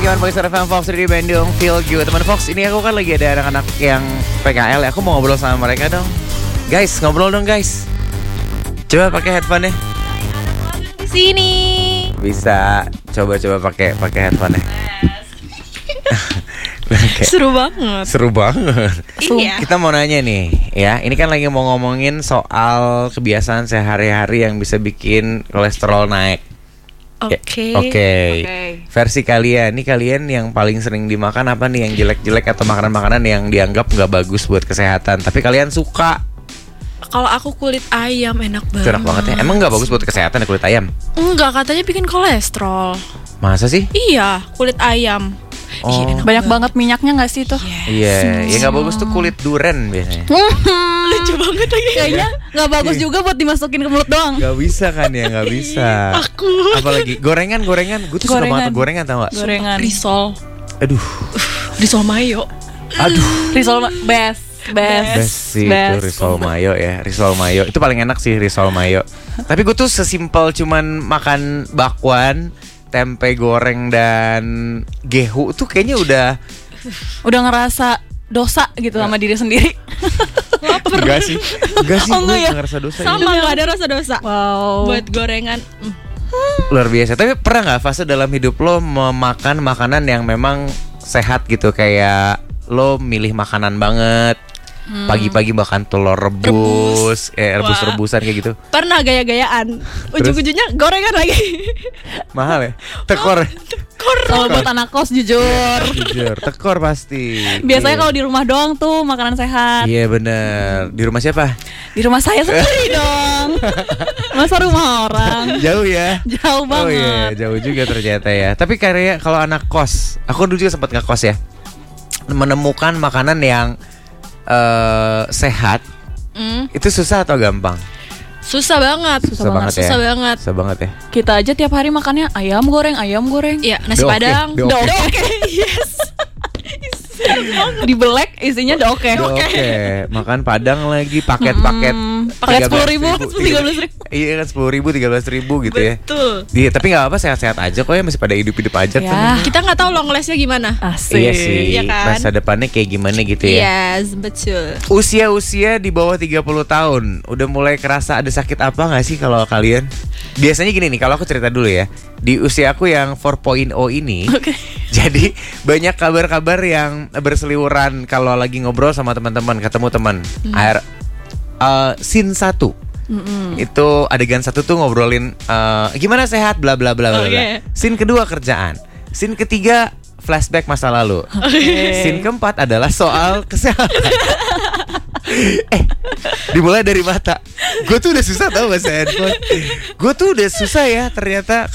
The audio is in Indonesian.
Gimana Voice FM Fox di Bandung Feel Good. Teman Fox, ini aku kan lagi ada anak-anak yang PKL ya. Aku mau ngobrol sama mereka dong. Guys, ngobrol dong guys. Coba pakai headphone-nya. Sini. Bisa. Coba pakai headphone-nya. Okay. Seru banget. Seru banget. Iya. Kita mau nanya nih, ya. Ini kan lagi mau ngomongin soal kebiasaan sehari-hari yang bisa bikin kolesterol naik. Oke. Versi kalian, nih kalian yang paling sering dimakan apa nih yang jelek-jelek atau makanan-makanan yang dianggap nggak bagus buat kesehatan, tapi kalian suka? Kalau aku kulit ayam enak banget. Enak banget ya. Emang nggak bagus buat kesehatan ya kulit ayam? Enggak, katanya bikin kolesterol. Masa sih? Iya, kulit ayam. Oh. Ih, enak Banyak banget minyaknya nggak sih tuh? Iya, ya nggak bagus tuh kulit duren biasanya. Lucu banget lagi. Kayaknya nggak bagus juga buat dimasukin ke mulut doang. Gak bisa kan ya, gak bisa. Aku. Apalagi gorengan. Gue tuh suka banget gorengan, tau gak? Gorengan. Risol. Aduh. Risol mayo. Risol best Sih itu risol mayo ya. Risol mayo itu paling enak sih, risol mayo. Tapi gue tuh sesimpel cuman makan bakwan, tempe goreng dan gehu tuh kayaknya udah ngerasa dosa gitu sama diri sendiri. Enggak sih Oh, gue enggak ya? ngerasa dosa. Sama nggak ada rasa dosa. Wow. Buat gorengan. Luar biasa. Tapi pernah gak fase dalam hidup lo memakan makanan yang memang sehat gitu, kayak lo milih makanan banget, pagi-pagi makan telur rebus-rebusan kayak gitu? Pernah gaya-gayaan. Ujung-ujungnya gorengan lagi. Mahal ya? Tekor. Kalau buat anak kos jujur. Jujur, tekor pasti. Biasanya kalau di rumah doang tuh makanan sehat. Iya bener. Di rumah siapa? Di rumah saya sendiri dong. Masa rumah orang? Jauh ya? Jauh banget. Oh iya, jauh juga ternyata ya. Tapi kayak kalau anak kos, aku dulu juga sempat ngekos ya, menemukan makanan yang sehat itu susah atau gampang? Susah banget. Susah banget ya. Kita aja tiap hari makannya ayam goreng. Iya, nasi Doke, padang. doke. Yes. Dibelek isinya doke. Oke, makan padang lagi paket-paket. Paket 10.000, 13.000. Iya kan 10.000, 13.000 gitu ya. Betul. Iya, tapi nggak apa, sehat-sehat aja kok ya, masih pada hidup-hidup aja Ya. kan. Kita nggak tahu long lastnya gimana. Asik. Iya sih, Iya kan? masa depannya kayak gimana gitu ya. Yes, betul. Usia-usia di bawah 30 tahun udah mulai kerasa ada sakit apa gak sih kalau kalian? Biasanya gini nih, kalau aku cerita dulu ya. Di usia aku yang 4.0 ini, jadi banyak kabar-kabar yang berseliweran kalau lagi ngobrol sama teman-teman, ketemu teman. Scene 1 itu adegan 1 tuh ngobrolin gimana sehat bla bla bla bla. Okay. Scene kedua kerjaan. Scene ketiga flashback masa lalu. Scene keempat adalah soal kesehatan. Dimulai dari mata. Gue tuh udah susah tau bahasa handphone. Gue tuh udah susah ya ternyata.